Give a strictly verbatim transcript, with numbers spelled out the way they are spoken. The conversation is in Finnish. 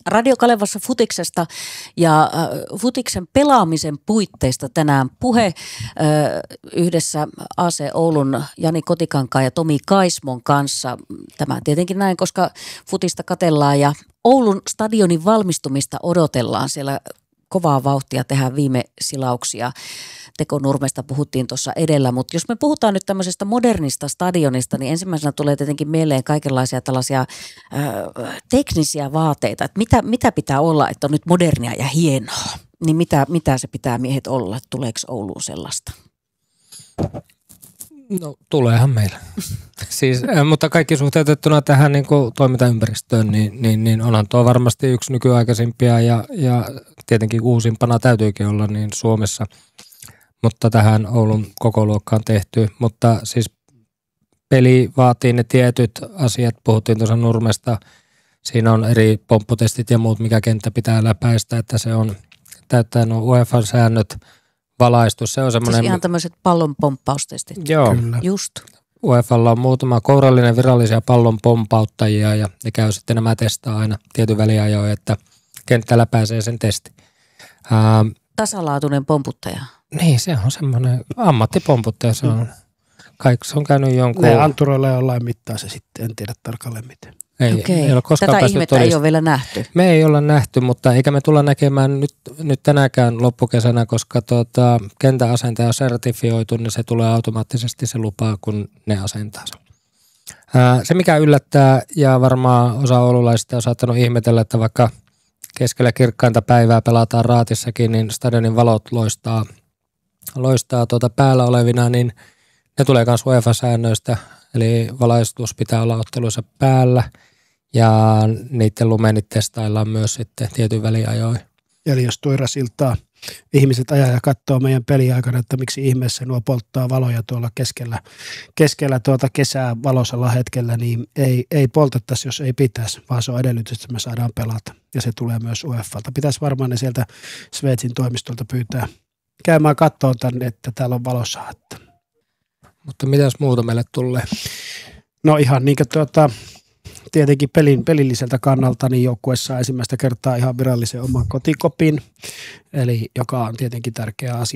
Radio Kalevassa futiksesta ja äh, futiksen pelaamisen puitteista tänään puhe äh, yhdessä A C Oulun Jani Kotikankaan ja Tomi Kaismon kanssa. Tämä tietenkin näin, koska futista katellaan ja Oulun stadionin valmistumista odotellaan. Siellä kovaa vauhtia tehdään viime silauksia. Tekonurmesta puhuttiin tuossa edellä, mutta jos me puhutaan nyt tämmöisestä modernista stadionista, niin ensimmäisenä tulee tietenkin mieleen kaikenlaisia tällaisia ö, teknisiä vaateita, että mitä, mitä pitää olla, että on nyt modernia ja hienoa, niin mitä, mitä se pitää miehet olla, tuleeko Ouluun sellaista? No tuleehan meillä. Siis, mutta kaikki suhteutettuna tähän niin kuin toimintaympäristöön, niin, niin, niin onhan tuo varmasti yksi nykyaikaisimpia ja, ja tietenkin uusimpana täytyykin olla niin Suomessa. Mutta tähän Oulun kokoluokkaan tehty. Mutta siis peli vaatii ne tietyt asiat. Puhuttiin tuossa Nurmesta. Siinä on eri pompputestit ja muut, mikä kenttä pitää läpäistä, että se on täyttää nuo U E F A-säännöt, valaistus. Se on semmoinen... Siis ihan tämmöiset pallon pomppaustestit. Joo. Kyllä. Just. U E F A:lla on muutama kourallinen virallisia pallon pompauttajia ja ne käy sitten nämä testaa aina tietyn väliajoin, että kenttällä pääsee sen testi. Ää, Tasalaatuinen pomputtaja. Niin, se on semmoinen ammattipomputtaja. Se on, kaikki se on käynyt jonkun... Ne anturoilla jollain mittaa se sitten, en tiedä tarkalleen miten. Ei, Okei, ei ole koskaan tätä ihmettä todist... ei ole vielä nähty. Me ei olla nähty, mutta eikä me tulla näkemään nyt, nyt tänäänkään loppukesänä, koska tuota, kentäasentaja on sertifioitu, niin se tulee automaattisesti se lupaa, kun ne asentaa sen. Ää, se mikä yllättää ja varmaan osa oululaisista on saattanut ihmetellä, että vaikka keskellä kirkkainta päivää pelataan Raatissakin, niin stadionin valot loistaa, loistaa tuota päällä olevina, niin ne tulee myös U E F A-säännöistä, eli valaistus pitää olla otteluissa päällä ja niiden lumenit testaillaan myös sitten tietyn väliajoin. Eli jos Tuirasiltaa ihmiset ajaa ja katsoo meidän peliaikana, että miksi ihmeessä nuo polttaa valoja tuolla keskellä, keskellä tuota kesää valoisella hetkellä, niin ei, ei poltettaisi, jos ei pitäisi, vaan se on edellytys, että me saadaan pelata. Ja se tulee myös U E F A:lta. Pitäisi varmaan ne sieltä Sveitsin toimistolta pyytää käymään katsoa tänne, että täällä on valossa. Mutta mitäs muuta meille tulee? No ihan niin kuin tuota, tietenkin pelin, pelilliseltä kannalta niin joukkue saa ensimmäistä kertaa ihan virallisen oman kotikopin, eli joka on tietenkin tärkeä asia.